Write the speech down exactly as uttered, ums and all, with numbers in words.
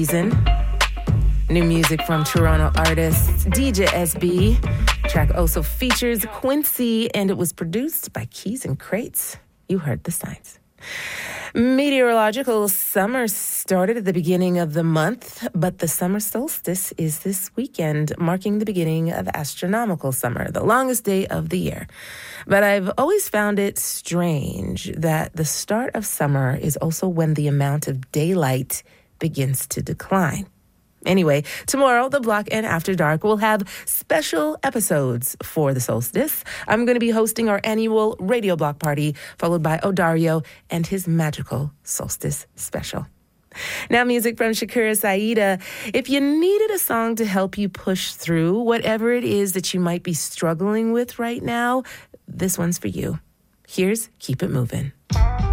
Season. New music from Toronto artist D J S B. Track also features Quincy, and it was produced by Keys and Crates. You heard the signs. Meteorological summer started at the beginning of the month, but the summer solstice is this weekend, marking the beginning of astronomical summer, the longest day of the year. But I've always found it strange that the start of summer is also when the amount of daylight begins to decline. Anyway, tomorrow, The Block and After Dark will have special episodes for the solstice. I'm going to be hosting our annual radio block party, followed by Odario and his magical solstice special. Now, music from Shakira Saida. If you needed a song to help you push through whatever it is that you might be struggling with right now, this one's for you. Here's Keep It Moving.